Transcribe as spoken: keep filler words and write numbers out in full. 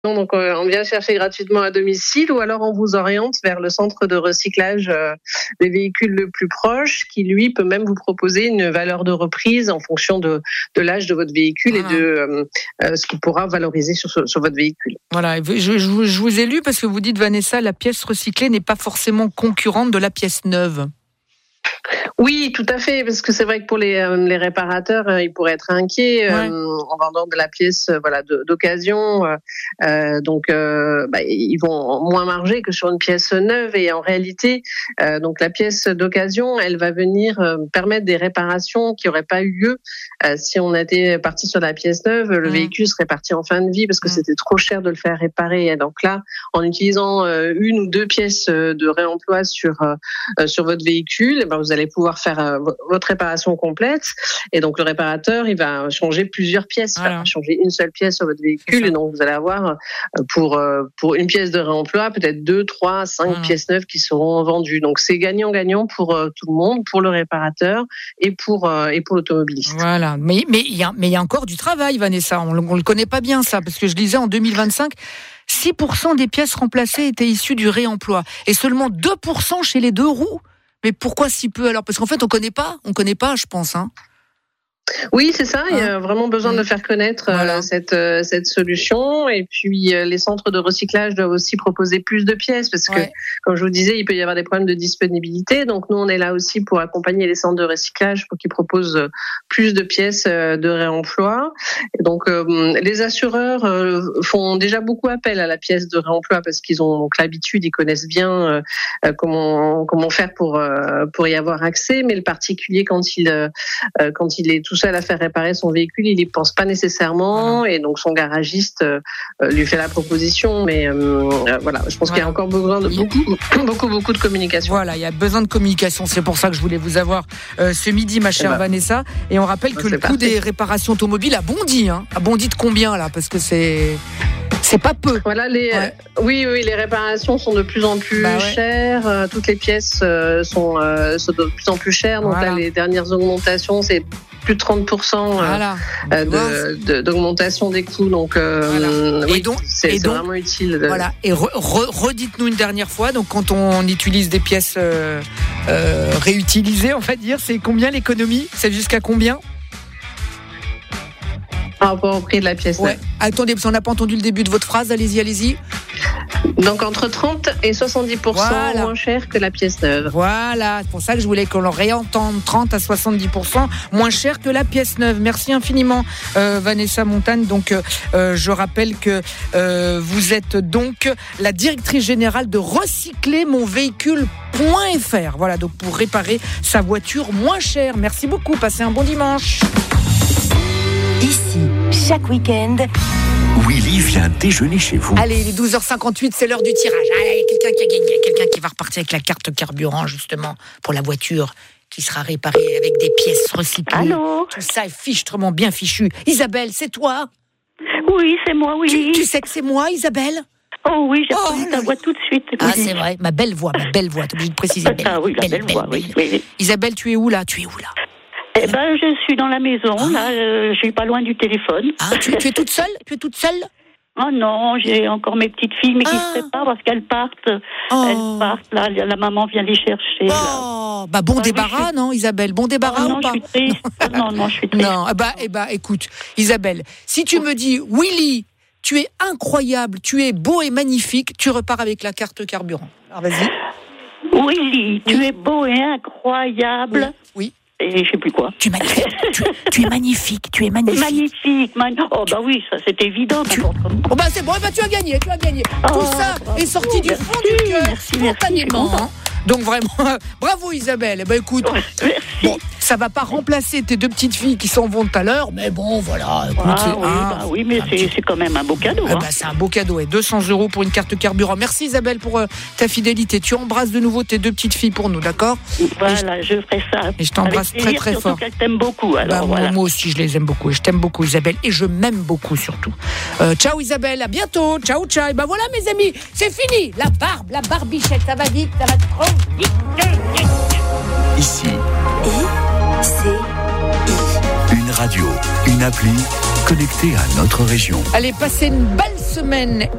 Donc on vient chercher gratuitement à domicile ou alors on vous oriente vers le centre de recyclage des véhicules le plus proche qui lui peut même vous proposer une valeur de reprise en fonction de, de l'âge de votre véhicule voilà. et de euh, ce qu'il pourra valoriser sur, sur votre véhicule. Voilà, je, je, je vous ai lu parce que vous dites Vanessa, la pièce recyclée n'est pas forcément concurrente de la pièce neuve. Oui, tout à fait, parce que c'est vrai que pour les, euh, les réparateurs, euh, ils pourraient être inquiets ouais. euh, en vendant de la pièce euh, voilà, de, d'occasion. Euh, donc, euh, bah, ils vont moins marger que sur une pièce neuve. Et en réalité, euh, donc la pièce d'occasion, elle va venir euh, permettre des réparations qui n'auraient pas eu lieu euh, si on était parti sur la pièce neuve. Le mmh. véhicule serait parti en fin de vie parce que mmh. c'était trop cher de le faire réparer. Et donc là, en utilisant euh, une ou deux pièces de réemploi sur euh, sur votre véhicule, eh ben, vous allez pouvoir faire euh, votre réparation complète et donc le réparateur il va changer plusieurs pièces, voilà. il va changer une seule pièce sur votre véhicule et donc vous allez avoir euh, pour euh, pour une pièce de réemploi peut-être deux, trois, cinq voilà. pièces neuves qui seront vendues. Donc c'est gagnant-gagnant pour euh, tout le monde, pour le réparateur et pour euh, et pour l'automobiliste. Voilà, mais mais il y a mais il y a encore du travail, Vanessa. On, on le connaît pas bien ça parce que je lisais en deux mille vingt-cinq. six pour cent des pièces remplacées étaient issues du réemploi et seulement deux pour cent chez les deux roues. Mais pourquoi si peu alors ? Parce qu'en fait, on connaît pas, on connaît pas, je pense. Hein. Oui, c'est ça. Il y a vraiment besoin de faire connaître voilà. euh, cette euh, cette solution. Et puis euh, les centres de recyclage doivent aussi proposer plus de pièces parce que, ouais. comme je vous disais, il peut y avoir des problèmes de disponibilité. Donc nous, on est là aussi pour accompagner les centres de recyclage pour qu'ils proposent plus de pièces euh, de réemploi. Et donc euh, les assureurs euh, font déjà beaucoup appel à la pièce de réemploi parce qu'ils ont donc l'habitude, ils connaissent bien euh, comment comment faire pour euh, pour y avoir accès. Mais le particulier, quand il euh, quand il est tout seul à faire réparer son véhicule, il n'y pense pas nécessairement et donc son garagiste euh, lui fait la proposition. Mais euh, voilà, je pense voilà. qu'il y a encore besoin de beaucoup, beaucoup, beaucoup de communication. Voilà, il y a besoin de communication. C'est pour ça que je voulais vous avoir euh, ce midi, ma chère eh ben, Vanessa. Et on rappelle que le coût des réparations automobiles a bondi. Hein, a bondi de combien là ? Parce que c'est... C'est pas peu. Voilà, les, ouais. euh, oui, oui, les réparations sont de plus en plus bah ouais. chères. Euh, toutes les pièces euh, sont, euh, sont de plus en plus chères. Donc voilà. là, les dernières augmentations, c'est plus de trente pour cent voilà. euh, de, de, d'augmentation des coûts. Donc, euh, voilà. oui, et donc, c'est, et c'est donc, vraiment utile. De... Voilà. Et re, re, redites-nous une dernière fois. Donc, quand on utilise des pièces euh, euh, réutilisées, on va dire, c'est combien l'économie ? C'est jusqu'à combien ? Par rapport au prix de la pièce ouais. Attendez, parce qu'on n'a pas entendu le début de votre phrase. Allez-y, allez-y. Donc, entre trente et soixante-dix pour cent voilà. moins cher que la pièce neuve. Voilà, c'est pour ça que je voulais qu'on le réentende. trente à soixante-dix pour cent moins cher que la pièce neuve. Merci infiniment, euh, Vanessa Montagne. Donc, euh, je rappelle que euh, vous êtes donc la directrice générale de Recycler mon véhicule point f r. Voilà, donc pour réparer sa voiture moins chère. Merci beaucoup. Passez un bon dimanche. Ici, chaque week-end, Willy vient déjeuner chez vous. Allez, il est douze heures cinquante-huit, c'est l'heure du tirage. Allez, quelqu'un qui a gagné, quelqu'un qui va repartir avec la carte carburant, justement, pour la voiture qui sera réparée avec des pièces recyclées. Allô ? Tout ça est fichtrement bien fichu. Isabelle, c'est toi ? Oui, c'est moi, oui. Tu, tu sais que c'est moi, Isabelle ? Oh oui, j'ai reconnu oh, ta voix tout de suite. Ah, oui. C'est vrai, ma belle voix, ma belle voix. T'es obligée de préciser. Belle, ah oui, la belle, belle, belle voix, belle, oui, oui, oui. Isabelle, tu es où là ? Tu es où là ? Eh ben, je suis dans la maison, ah. là, euh, je suis pas loin du téléphone. Ah, tu, tu es toute seule ? Tu es toute seule ? Oh non, j'ai encore mes petites filles, mais ah. qui se préparent parce qu'elles partent. Oh. Elles partent, là, la maman vient les chercher. Oh, là. Bah bon ah, débarras, suis... non, Isabelle ? Bon débarras oh, non, ou pas ? je suis triste. non, non, je suis triste. Non, bah, eh bah, écoute, Isabelle, si tu me dis, Willy, tu es incroyable, tu es beau et magnifique, tu repars avec la carte carburant. Alors, vas-y. Willy, oui. tu es beau et incroyable. Oui. oui. Et je sais plus quoi. Tu es magnifique. tu, tu es magnifique. Tu es magnifique. Magnifique. Man... Oh bah oui, ça c'est évident. Tu... Oh bah c'est bon. Bah tu as gagné. Tu as gagné. Oh, Tout ça bravo, est sorti du fond merci, du cœur, merci, spontanément. Merci, Donc vraiment, bravo Isabelle. Bah écoute, merci. Bon, ça va pas remplacer tes deux petites filles qui s'en vont tout à l'heure, mais bon voilà. Écoute, ah, oui, hein, bah, oui, mais c'est, petit... c'est quand même un beau cadeau. Ah, hein. bah, c'est un beau cadeau. Et deux cents euros pour une carte carburant. Merci Isabelle pour euh, ta fidélité. Tu embrasses de nouveau tes deux petites filles pour nous, d'accord ? Voilà, je, je ferai ça. Et je t'embrasse plaisir, très très fort. Je t'aime beaucoup. Alors, bah, voilà. moi, moi aussi, je les aime beaucoup. Et je t'aime beaucoup, Isabelle. Et je m'aime beaucoup, surtout. Euh, ciao, Isabelle. À bientôt. Ciao, ciao. Et ben voilà, mes amis. C'est fini. La barbe, la barbichette. Ça va vite. Ça va trop vite. Ici. I, C, I. Une radio, une appli connectée à notre région. Allez, passez une belle semaine.